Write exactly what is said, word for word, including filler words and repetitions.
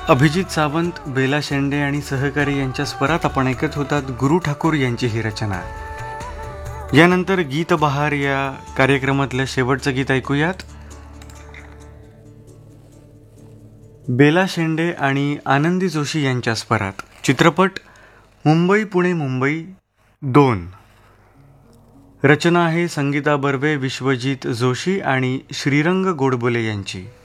अभिजित सावंत, बेला शेंडे आणि सहकारी यांच्या स्वरात आपण ऐकत होतात गुरु ठाकूर यांची ही रचना. यानंतर गीत बहार या कार्यक्रमातलं शेवटचं गीत ऐकूयात. बेला शेंडे आणि आनंदी जोशी यांच्या स्वरात. चित्रपट मुंबई पुणे मुंबई दोन. रचना आहे संगीता बर्वे, विश्वजित जोशी आणि श्रीरंग गोडबोले यांची.